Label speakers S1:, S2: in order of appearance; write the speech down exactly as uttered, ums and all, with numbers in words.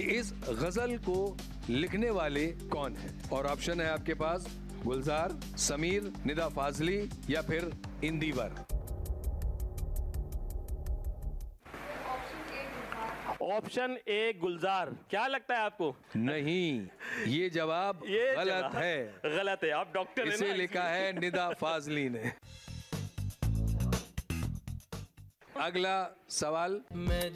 S1: इस गजल को लिखने वाले कौन है? और ऑप्शन है आपके पास गुलजार, समीर, निदा फाजली या फिर इंदिवर।
S2: ऑप्शन ए गुलजार। क्या लगता है आपको?
S1: नहीं, ये जवाब
S2: ये
S1: गलत
S2: जवाब
S1: है।
S2: गलत है। आप डॉक्टर हैं ना,
S1: इसे लिखा है निदा फाजली ने। अगला सवाल।
S3: मैं